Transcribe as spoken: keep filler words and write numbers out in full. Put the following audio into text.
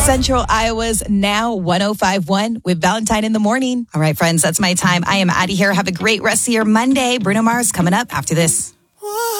Central Iowa's Now one oh five point one with Valentine in the morning. All right, friends, that's my time. I am out of here. Have a great rest of your Monday. Bruno Mars coming up after this.